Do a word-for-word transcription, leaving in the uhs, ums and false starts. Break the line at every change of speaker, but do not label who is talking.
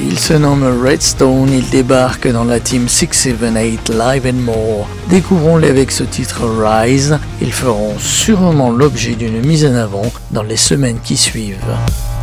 Il se nomme Redstone, il débarque dans la team six seven eight Live and More. Découvrons-les avec ce titre Rise, ils feront sûrement l'objet d'une mise en avant dans les semaines qui suivent.